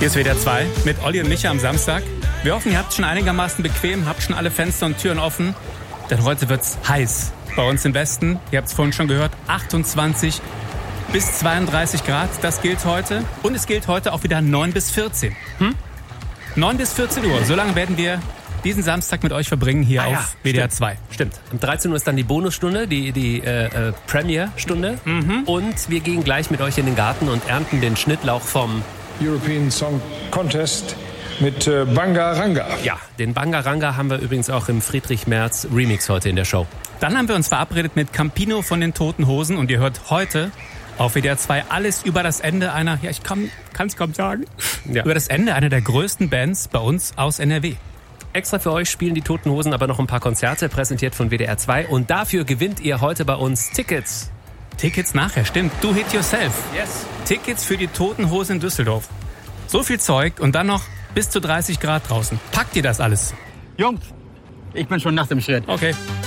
Hier ist WDR 2 mit Olli und Micha am Samstag. Wir hoffen, ihr habt schon einigermaßen bequem, habt schon alle Fenster und Türen offen. Denn heute wird's heiß. Bei uns im Westen, ihr habt es vorhin schon gehört, 28 bis 32 Grad. Das gilt heute. Und es gilt heute auch wieder 9 bis 14. 9 bis 14 Uhr. So lange werden wir diesen Samstag mit euch verbringen hier auf WDR 2. Stimmt. Um 13 Uhr ist dann die Bonusstunde, die Premiere-Stunde. Und wir gehen gleich mit euch in den Garten und ernten den Schnittlauch vom European Song Contest mit Bangaranga. Ja, den Bangaranga haben wir übrigens auch im Friedrich Merz Remix heute in der Show. Dann haben wir uns verabredet mit Campino von den Toten Hosen und ihr hört heute auf WDR 2 alles über das Ende einer, ich kann es kaum sagen, über das Ende einer der größten Bands bei uns aus NRW. Extra für euch spielen die Toten Hosen aber noch ein paar Konzerte, präsentiert von WDR 2. Und dafür gewinnt ihr heute bei uns Tickets. Tickets nachher, stimmt. Do Hit Yourself. Yes. Tickets für die Toten Hosen in Düsseldorf. So viel Zeug und dann noch bis zu 30 Grad draußen. Packt ihr das alles? Jungs, ich bin schon nach dem Schritt. Okay.